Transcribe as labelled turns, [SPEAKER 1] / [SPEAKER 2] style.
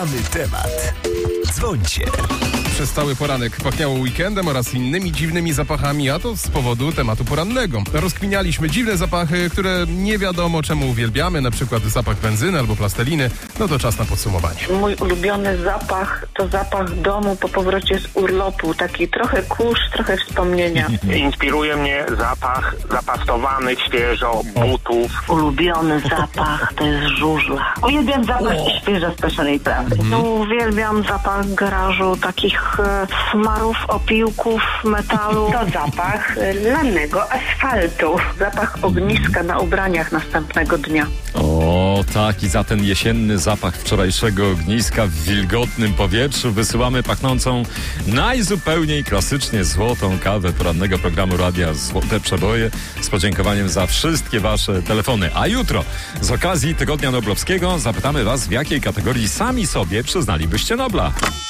[SPEAKER 1] Znamy temat. Dzwońcie.
[SPEAKER 2] Przez cały poranek pachniało weekendem oraz innymi dziwnymi zapachami, a to z powodu tematu porannego. Rozkminialiśmy dziwne zapachy, które nie wiadomo czemu uwielbiamy, na przykład zapach benzyny albo plasteliny. No to czas na podsumowanie.
[SPEAKER 3] Mój ulubiony zapach to zapach domu po powrocie z urlopu. Taki trochę kurz, trochę wspomnienia.
[SPEAKER 4] Inspiruje mnie zapach zapastowanych świeżo butów.
[SPEAKER 3] Ulubiony zapach to jest żużla. Uwielbiam zapach świeżo speszonej pracy. Uwielbiam zapach garażu, takich smarów, opiłków, metalu.
[SPEAKER 5] To zapach lanego asfaltu.
[SPEAKER 3] Zapach ogniska na ubraniach następnego dnia.
[SPEAKER 6] O, tak, i za ten jesienny zapach wczorajszego ogniska w wilgotnym powietrzu wysyłamy pachnącą najzupełniej klasycznie złotą kawę porannego programu Radia Złote Przeboje z podziękowaniem za wszystkie wasze telefony. A jutro z okazji Tygodnia Noblowskiego zapytamy was, w jakiej kategorii sami sobie przyznalibyście Nobla.